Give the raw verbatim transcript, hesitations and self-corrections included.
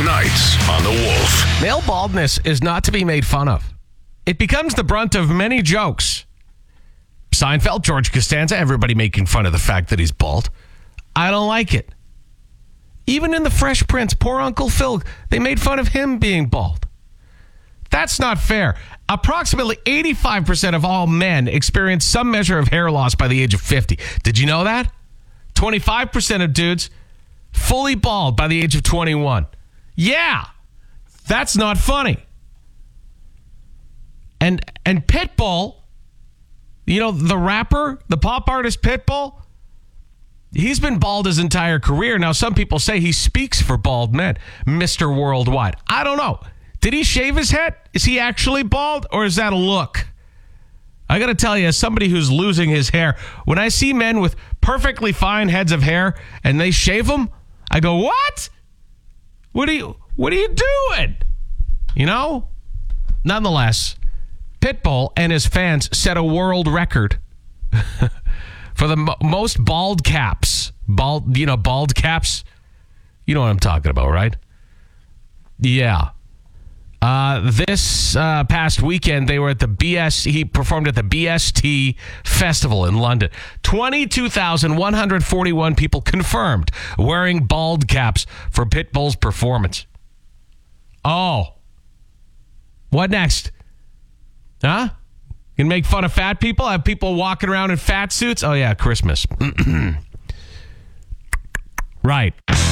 Weeknights on The Wolf. Male baldness is not to be made fun of. It becomes the brunt of many jokes. Seinfeld, George Costanza, everybody making fun of the fact that he's bald. I don't like it. Even in The Fresh Prince, poor Uncle Phil, they made fun of him being bald. That's not fair. Approximately eighty-five percent of all men experience some measure of hair loss by the age of fifty. Did you know that? twenty-five percent of dudes fully bald by the age of twenty-one. Yeah, that's not funny. And and Pitbull, you know, the rapper, the pop artist Pitbull, he's been bald his entire career. Now, some people say he speaks for bald men, Mister Worldwide. I don't know. Did he shave his head? Is he actually bald, or is that a look? I got to tell you, as somebody who's losing his hair, when I see men with perfectly fine heads of hair and they shave them, I go, what? What are you, what are you doing? You know? Nonetheless, Pitbull and his fans set a world record for the mo- most bald caps. Bald, you know, bald caps. You know what I'm talking about, right? Yeah. Uh, this uh, past weekend, they were at the B S. He performed at the B S T Festival in London. twenty-two thousand one hundred forty-one people confirmed wearing bald caps for Pitbull's performance. Oh, what next? Huh? You can make fun of fat people? Have people walking around in fat suits? Oh yeah, Christmas. Right.